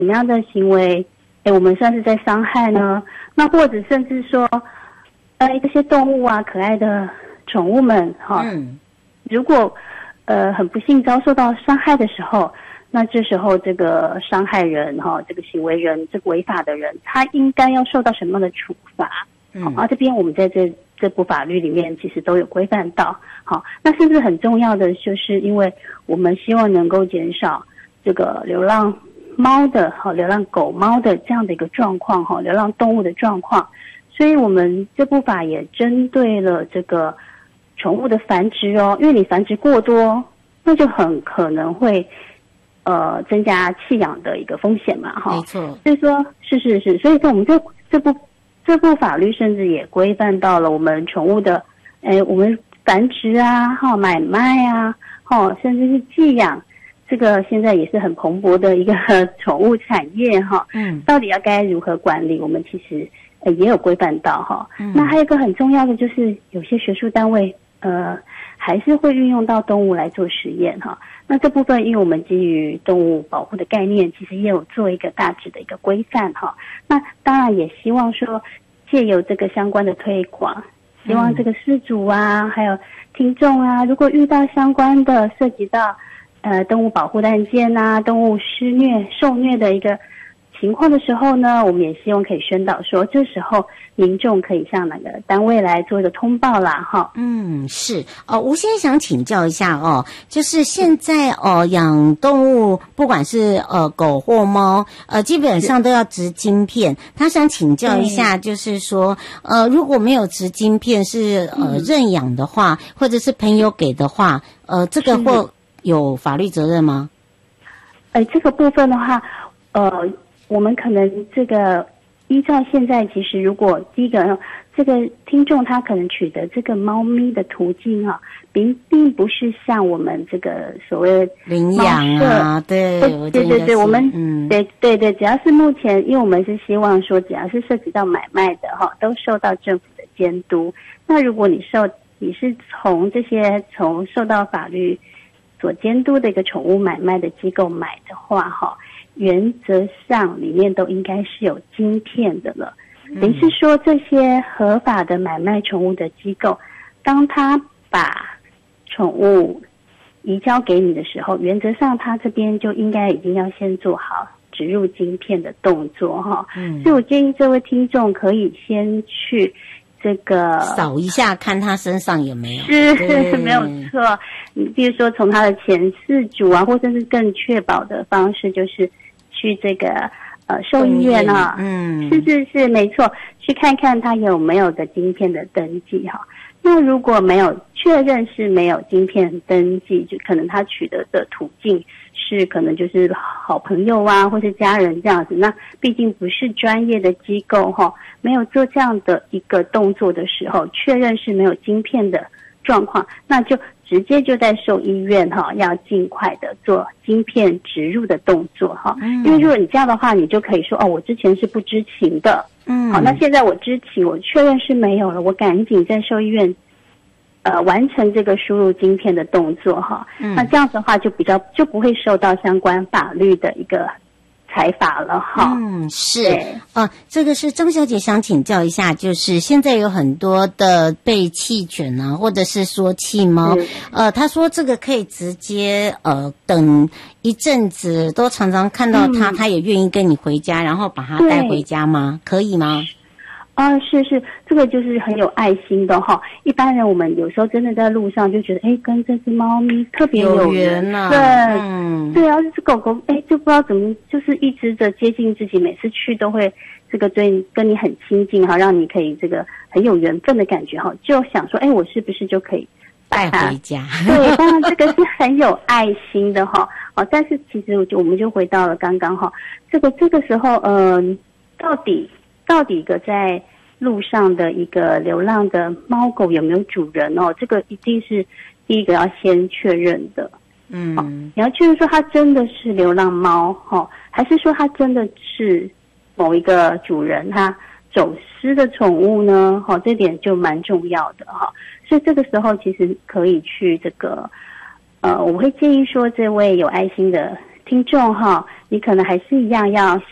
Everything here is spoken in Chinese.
什么样的行为，我们算是在伤害呢？那或者甚至说，这些动物啊，可爱的宠物们，如果很不幸遭受到伤害的时候，那这时候这个伤害人这个行为人，这个违法的人，他应该要受到什么样的处罚？这边我们在这部法律里面其实都有规范到。好，那是不是很重要的，就是因为我们希望能够减少这个流浪猫的流浪狗猫的这样的一个状况流浪动物的状况，所以我们这部法也针对了这个宠物的繁殖因为你繁殖过多，那就很可能会增加弃养的一个风险嘛没错。 所以说是，所以说我们这部法律甚至也规范到了我们宠物的我们繁殖啊买卖啊甚至是寄养，这个现在也是很蓬勃的一个宠物产业到底要该如何管理，我们其实也有规范到那还有一个很重要的就是有些学术单位还是会运用到动物来做实验那这部分因为我们基于动物保护的概念，其实也有做一个大致的一个规范那当然也希望说借由这个相关的推广，希望这个饲主啊还有听众啊，如果遇到相关的涉及到动物保护的案件啊，动物施虐受虐的一个情况的时候呢，我们也希望可以宣导说，这时候民众可以向哪个单位来做一个通报啦是吴先生想请教一下就是现在养动物不管是狗或猫基本上都要植晶片，他想请教一下就是说如果没有植晶片是认养的话，或者是朋友给的话这个或有法律责任吗？ 这个部分的话我们可能这个依照现在，其实如果第一个这个听众他可能取得这个猫咪的途径并不是像我们这个所谓领养啊，对， 我们对，只要是目前，因为我们是希望说，只要是涉及到买卖的都受到政府的监督。那如果你是从受到法律所监督的一个宠物买卖的机构买的话原则上里面都应该是有晶片的了。等于是说这些合法的买卖宠物的机构，当他把宠物移交给你的时候，原则上他这边就应该已经要先做好植入晶片的动作所以我建议这位听众可以先去这个扫一下看他身上有没有， 是没有错。你比如说从他的前饲主啊，或者是更确保的方式，就是去这个兽医院是没错，去看看他有没有的晶片的登记那如果没有确认是没有晶片登记，就可能他取得的途径是可能就是好朋友啊，或是家人这样子。那毕竟不是专业的机构没有做这样的一个动作的时候，确认是没有晶片的状况，那就直接就在兽医院要尽快的做晶片植入的动作因为如果你这样的话，你就可以说我之前是不知情的好，那现在我知情，我确认是没有了，我赶紧在兽医院完成这个输入晶片的动作那这样子的话就不会受到相关法律的一个裁罚了是这个是张小姐想请教一下，就是现在有很多的被弃犬啊，或者是说弃猫她说这个可以直接等一阵子都常常看到她她也愿意跟你回家，然后把它带回家吗？可以吗？ 是，这个就是很有爱心的一般人我们有时候真的在路上就觉得跟这只猫咪特别有缘对啊，这只狗狗就不知道怎么就是一直的接近自己，每次去都会这个跟你很亲近让你可以这个很有缘分的感觉就想说我是不是就可以带回家？ 对，当然这个是很有爱心的但是其实我们就回到了刚刚这个时候到底一个在路上的一个流浪的猫狗有没有主人这个一定是第一个要先确认的你要确认说它真的是流浪猫还是说它真的是某一个主人他走失的宠物呢这点就蛮重要的所以这个时候其实可以去这个我会建议说这位有爱心的听众哈，你可能还是一样要